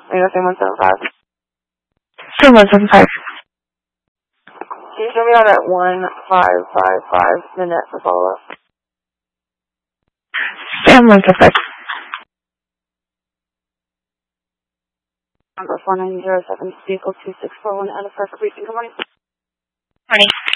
Are you saying 175? Same 175. Can you show me on that 1555 minute for follow-up? Same 175. Number 4907, vehicle 2641 out of First Region. Good morning. Morning.